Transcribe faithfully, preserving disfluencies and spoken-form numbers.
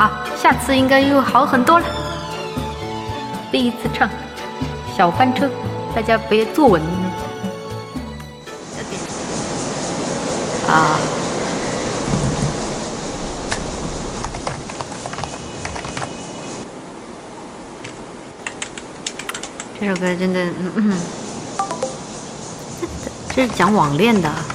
好，下次应该又好很多了。第一次唱小翻车，大家别坐稳。啊，这首歌真的，嗯嗯，这这是讲网恋的。